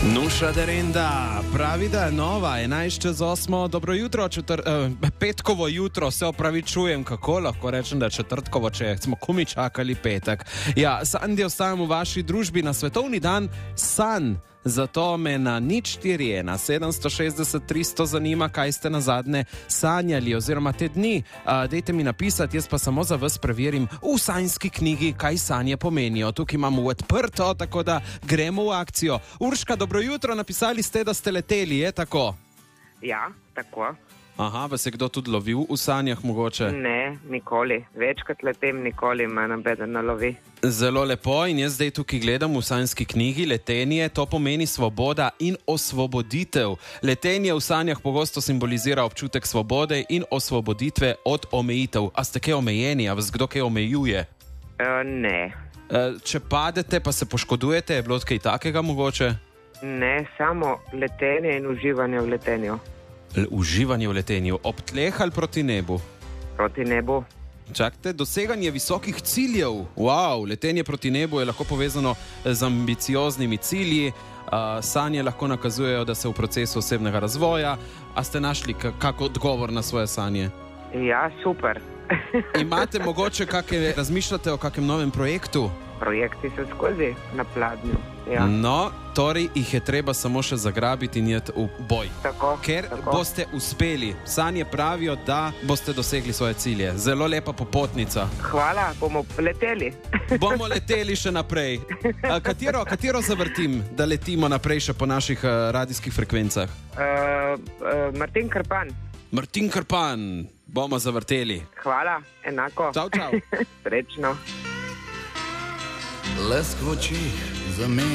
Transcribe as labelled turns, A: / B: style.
A: Nuša Derenda pravi, da je nova, 11:08, dobro jutro, petkovo jutro, se opravičujem, kako lahko rečem, da je četrtkovo, če smo komi čakali petek. Ja, Sandi, ostajam v vaši družbi na svetovni dan sanj, zato me na 041 760 300 zanima, kaj ste nazadnje sanjali, oziroma te dni. Dejte mi napisati, jaz pa samo za vas preverim v sanjski knjigi, kaj sanje pomenijo. Tukaj imamo odprto, tako da gremo v akcijo. Urška, dobro jutro, napisali ste, da ste leteli, je tako?
B: Ja, tako.
A: Aha, vas je kdo tudi lovil v sanjah mogoče?
B: Ne, nikoli. Večkrat letem, nikoli me nobeden ne lovi.
A: Zelo lepo, in jaz zdaj tukaj gledam v sanjski knjigi, letenje, to pomeni svoboda in osvoboditev. Letenje v sanjah pogosto simbolizira občutek svobode in osvoboditve od omejitev. A ste kaj omejeni, a vas kdo kaj omejuje?
B: Ne.
A: Če padete pa se poškodujete, je bilo kaj takega mogoče?
B: Ne, samo letenje in uživanje v letenju.
A: Uživanje v letenju, ob tleh ali proti nebu?
B: Proti nebu.
A: Čakajte, doseganje visokih ciljev. Wow, letenje proti nebu je lahko povezano z ambicioznimi cilji. Sanje lahko nakazujejo, da se v procesu osebnega razvoja. A ste našli kak odgovor na svoje sanje?
B: Ja, super.
A: Imate mogoče razmišljate o kakem novem projektu?
B: Projekti so skozi na pladnju. Ja.
A: No, torej jih je treba samo še zagrabiti in jeti v boj.
B: Tako,
A: ker
B: tako.
A: Boste uspeli. Sanje pravijo, da boste dosegli svoje cilje. Zelo lepa popotnica.
B: Hvala, bomo leteli.
A: Bomo leteli še naprej. Katero zavrtim, da letimo naprej še po naših radijskih frekvencah?
B: Martin Krpan.
A: Martin Krpan, bomo zavrteli.
B: Hvala, enako.
A: Čau, čau.
B: Srečno.
C: Lesk v očih za me.